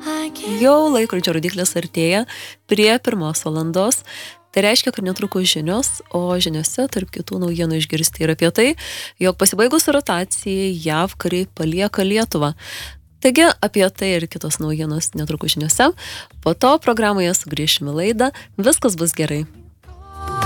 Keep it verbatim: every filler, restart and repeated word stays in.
Jau laikrodžio rodiklis artėja prie pirmos valandos. Tai reiškia, kad netrukus žinios, o žiniose tarp kitų naujienų išgirsti ir apie tai, jog pasibaigus rotacijai J A V kariai palieka Lietuvą. Taigi apie tai ir kitos naujienos netrukus žiniose. Po to programoje sugrįšime laidą. Viskas bus gerai.